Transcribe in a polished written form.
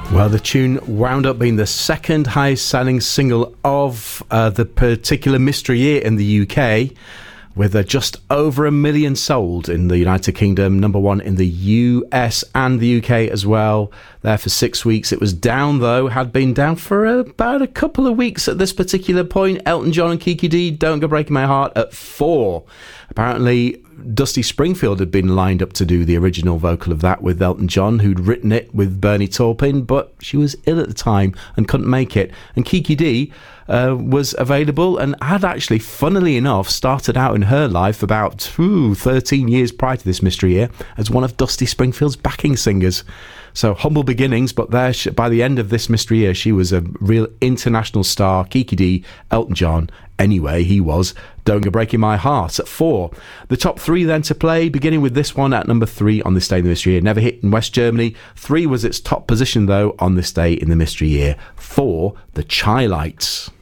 Well, the tune wound up being the second highest selling single of the particular mystery year in the UK, with just over 1 million sold in the United Kingdom, number one in the US and the UK as well. There for 6 weeks. It was down, though, had been down for about a couple of weeks at this particular point. Elton John and Kiki Dee, Don't Go Breaking My Heart, at 4. Apparently, Dusty Springfield had been lined up to do the original vocal of that with Elton John, who'd written it with Bernie Taupin, but she was ill at the time and couldn't make it. And Kiki Dee was available and had actually, funnily enough, started out in her life about 13 years prior to this mystery year as one of Dusty Springfield's backing singers. So humble beginnings, but there, by the end of this mystery year, she was a real international star. Kiki Dee, Elton John. Anyway, he was Don't Go Breaking My Heart at 4. The top 3 then to play, beginning with this one at number 3 on this day in the mystery year. Never hit in West Germany. 3 was its top position, though, on this day in the mystery year. 4, The Chi-Lites.